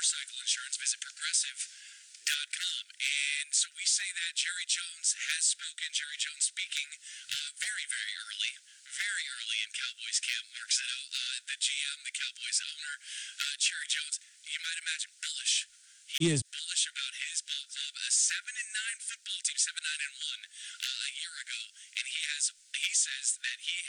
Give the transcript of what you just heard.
motorcycle insurance, visit Progressive.com. And so we say that Jerry Jones has spoken. Jerry Jones speaking very, very early in Cowboys camp. Mark Zeno, the GM, the Cowboys owner, Jerry Jones, you might imagine bullish. He is bullish about his ball club, a 7-9 football team, 7-9-1 a year ago, and he says that he